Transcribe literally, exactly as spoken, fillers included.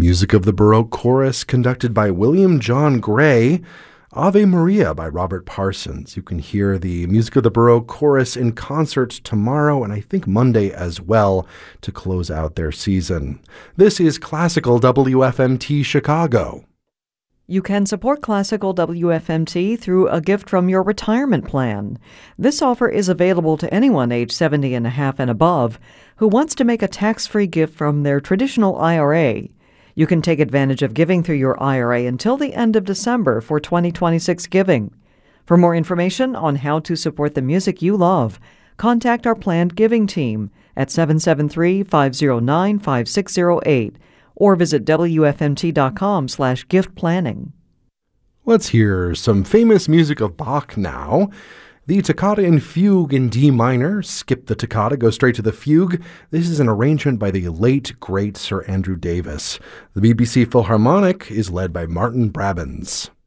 Music of the Baroque Chorus conducted by William John Gray. Ave Maria by Robert Parsons. You can hear the Music of the Baroque Chorus in concert tomorrow and I think Monday as well to close out their season. This is Classical W F M T Chicago. You can support Classical W F M T through a gift from your retirement plan. This offer is available to anyone age seventy and a half and above who wants to make a tax-free gift from their traditional I R A. You can take advantage of giving through your I R A until the end of December for twenty twenty-six giving. For more information on how to support the music you love, contact our planned giving team at seven seven three, five zero nine, five six zero eight or visit W F M T dot com slash gift planning. Let's hear some famous music of Bach now. The Toccata and Fugue in D minor. Skip the toccata, go straight to the fugue. This is an arrangement by the late, great Sir Andrew Davis. The B B C Philharmonic is led by Martin Brabants.